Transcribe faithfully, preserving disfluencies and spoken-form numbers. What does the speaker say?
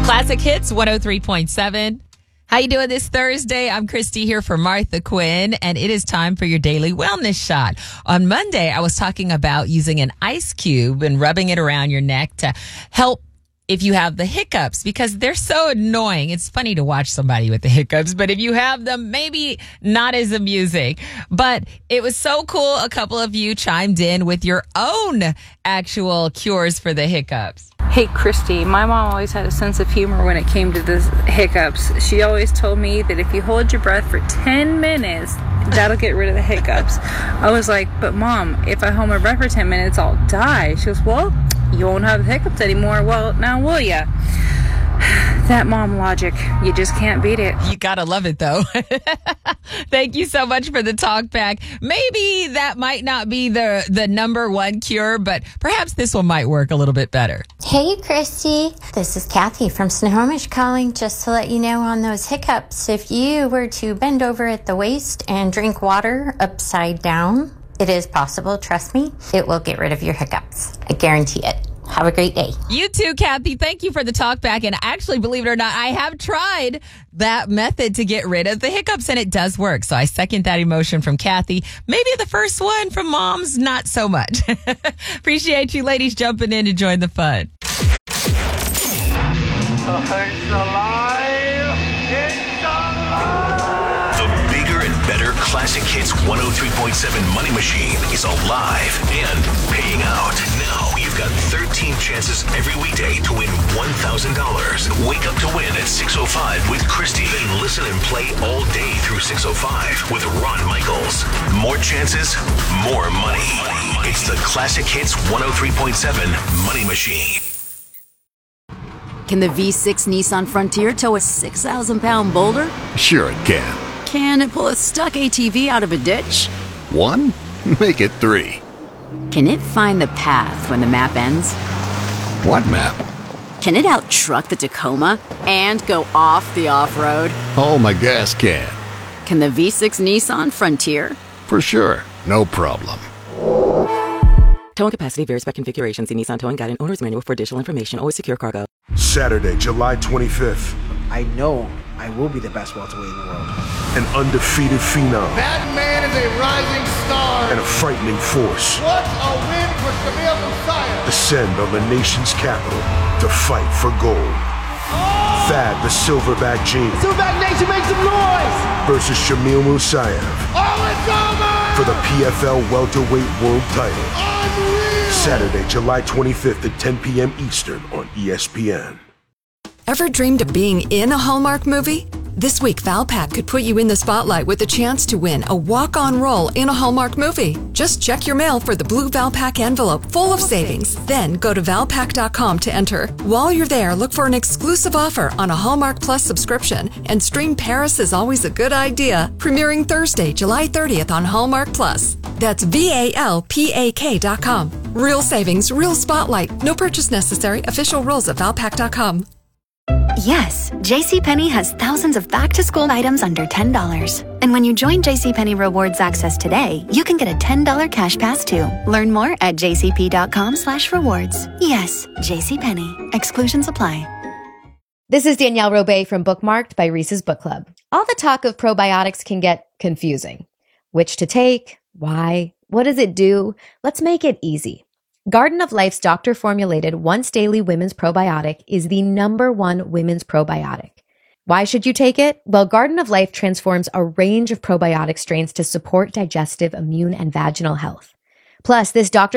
Classic Hits one oh three point seven. How you doing this Thursday? I'm Christy here for Martha Quinn, and it is time for your daily wellness shot. On Monday, I was talking about using an ice cube and rubbing it around your neck to help if you have the hiccups, because they're so annoying. It's funny to watch somebody with the hiccups, but if you have them, maybe not as amusing. But it was so cool. A couple of you chimed in with your own actual cures for the hiccups. Hey, Christy, my mom always had a sense of humor when it came to the hiccups. She always told me that if you hold your breath for ten minutes, that'll get rid of the hiccups. I was like, but Mom, if I hold my breath for ten minutes, I'll die. She goes, well, you won't have the hiccups anymore. Well, now will ya? That mom logic, you just can't beat it. You gotta love it, though. Thank you so much for the talk back. Maybe that might not be the, the number one cure, but perhaps this one might work a little bit better. Hey, Christy. This is Kathy from Snohomish calling just to let you know on those hiccups. If you were to bend over at the waist and drink water upside down, it is possible. Trust me. It will get rid of your hiccups. I guarantee it. Have a great day. You too, Kathy. Thank you for the talk back. And actually, believe it or not, I have tried that method to get rid of the hiccups, and it does work. So I second that emotion from Kathy. Maybe the first one from moms, not so much. Appreciate you ladies jumping in to join the fun. It's alive! It's alive! The bigger and better Classic Hits one oh three point seven Money Machine is alive and paying out. Now you've got thirteen chances every weekday to win one thousand dollars. Wake up to win at six oh five with Christy. Then listen and play all day through six oh five with Ron Michaels. More chances, more money. It's the Classic Hits one oh three point seven Money Machine. Can the V six Nissan Frontier tow a six thousand pound boulder? Sure it can. Can it pull a stuck A T V out of a ditch? One? Make it three. Can it find the path when the map ends? What map? Can it out-truck the Tacoma and go off the off-road? Oh, my gas can. Can the V six Nissan Frontier? For sure. No problem. Towing capacity varies by configuration. See Nissan Towing Guide and Owner's Manual for additional information. Always secure cargo. Saturday, July twenty-fifth. I know I will be the best welterweight in the world. An undefeated phenom. That man is a rising star. And a frightening force. What a win for Shamil Musayev. Descend on the nation's capital to fight for gold. Oh! Thad the Silverback Gene. Silverback Nation, make some noise! Versus Shamil Musayev. Oh, it's over! For the P F L welterweight world title. Unreal! Saturday, July twenty-fifth at ten p.m. Eastern on E S P N. Ever dreamed of being in a Hallmark movie? This week, Valpak could put you in the spotlight with a chance to win a walk-on role in a Hallmark movie. Just check your mail for the blue Valpak envelope full of savings. Then go to valpak dot com to enter. While you're there, look for an exclusive offer on a Hallmark Plus subscription. And stream Paris is Always a Good Idea, premiering Thursday, July thirtieth on Hallmark Plus. That's V A L P A K dot com. Real savings, real spotlight. No purchase necessary. Official rules at valpak dot com. Yes, JCPenney has thousands of back-to-school items under ten dollars. And when you join JCPenney Rewards Access today, you can get a ten dollars cash pass too. Learn more at jcp dot com slash rewards. Yes, JCPenney. Exclusions apply. This is Danielle Robay from Bookmarked by Reese's Book Club. All the talk of probiotics can get confusing. Which to take? Why? What does it do? Let's make it easy. Garden of Life's doctor-formulated once-daily women's probiotic is the number one women's probiotic. Why should you take it? Well, Garden of Life transforms a range of probiotic strains to support digestive, immune, and vaginal health. Plus, this doctor